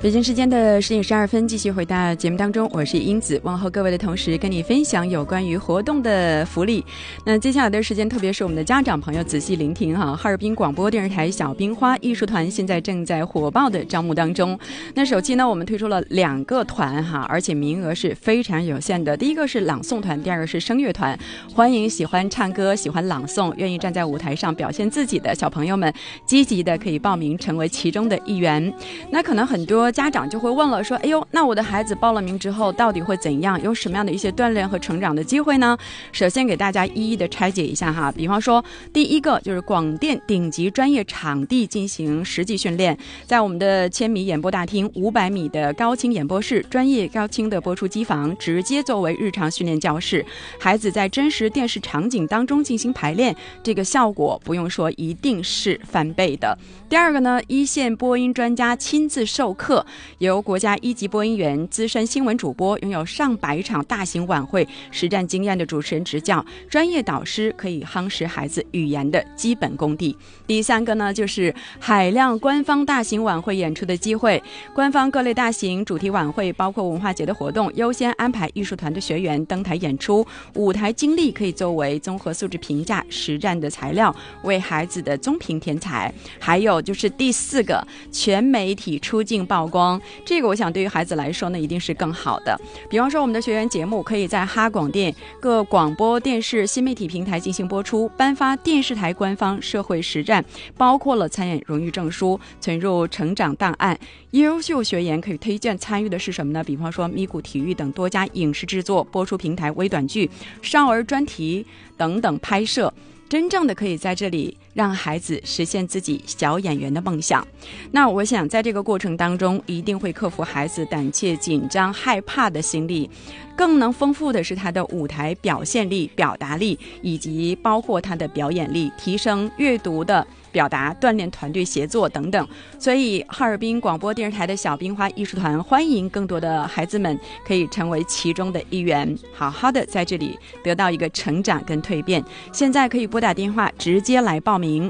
北京时间的10点12分，继续回到节目当中，我是英子，问候各位的同时跟你分享有关于活动的福利。那接下来的时间，特别是我们的家长朋友仔细聆听哈，哈尔滨广播电视台小冰花艺术团现在正在火爆的招募当中。那首期呢，我们推出了2个团哈，而且名额是非常有限的。第一个是朗诵团，第二个是声乐团。欢迎喜欢唱歌、喜欢朗诵、愿意站在舞台上表现自己的小朋友们，积极的可以报名成为其中的一员。那可能很多家长就会问了，说哎呦，那我的孩子报了名之后到底会怎样，有什么样的一些锻炼和成长的机会呢？首先给大家一一的拆解一下哈。比方说第一个就是广电顶级专业场地进行实际训练，在我们的1000米演播大厅500米的高清演播室，专业高清的播出机房直接作为日常训练教室，孩子在真实电视场景当中进行排练，这个效果不用说一定是翻倍的。第二个呢，一线播音专家亲自授课，由国家1级播音员、资深新闻主播，拥有上百场大型晚会实战经验的主持人执教，专业导师可以夯实孩子语言的基本功底。第三个呢，就是海量官方大型晚会演出的机会，官方各类大型主题晚会，包括文化节的活动，优先安排艺术团的学员登台演出，舞台经历可以作为综合素质评价实战的材料，为孩子的综评添彩。还有就是第4个，全媒体出镜曝光，这个我想对于孩子来说呢，一定是更好的。比方说我们的学员节目可以在哈广电各广播电视新媒体平台进行播出，颁发电视台官方社会实战，包括了参演荣誉证书，存入成长档案。优秀学员可以推荐参与的是什么呢？比方说咪咕体育等多家影视制作、播出平台微短剧、少儿专题等等拍摄，真正的可以在这里让孩子实现自己小演员的梦想。那我想在这个过程当中，一定会克服孩子胆怯、紧张、害怕的心理，更能丰富的是他的舞台表现力、表达力，以及包括他的表演力，提升阅读的表达，锻炼团队协作等等。所以哈尔滨广播电视台的小冰花艺术团欢迎更多的孩子们可以成为其中的一员，好好的在这里得到一个成长跟蜕变。现在可以拨打电话直接来报名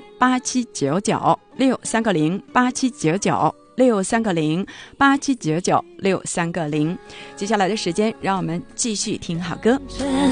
，8799-6390，8799-6390，8799-6390。接下来的时间让我们继续听好歌。